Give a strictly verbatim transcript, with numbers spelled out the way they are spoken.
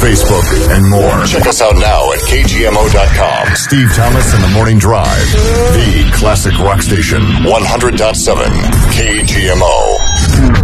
Facebook, and more. Check us out now at K G M O dot com. Steve Thomas and the Morning Drive, the classic rock station. one hundred point seven K G M O.